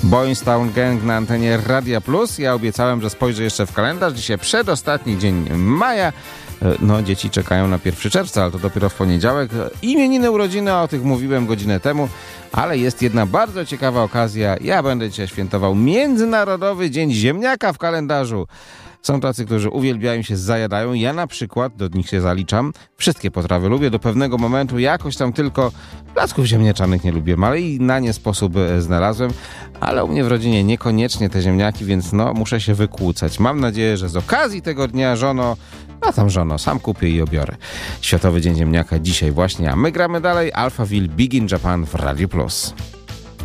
Boys Town Gang na antenie Radia Plus. Ja obiecałem, że spojrzę jeszcze w kalendarz. Dzisiaj przedostatni dzień maja. No, dzieci czekają na 1 czerwca, ale to dopiero w poniedziałek. Imieniny, urodziny, o tych mówiłem godzinę temu, ale jest jedna bardzo ciekawa okazja. Ja będę dzisiaj świętował Międzynarodowy Dzień Ziemniaka w kalendarzu. Są tacy, którzy uwielbiają się, zajadają. Ja na przykład, do nich się zaliczam. Wszystkie potrawy lubię. Do pewnego momentu jakoś tam tylko placków ziemniaczanych nie lubię, ale i na nie sposób znalazłem. Ale u mnie w rodzinie niekoniecznie te ziemniaki, więc no muszę się wykłócać. Mam nadzieję, że z okazji tego dnia, żono, sam kupię i obiorę. Światowy Dzień Ziemniaka dzisiaj właśnie, a my gramy dalej. Alphaville, Big in Japan w Radio Plus.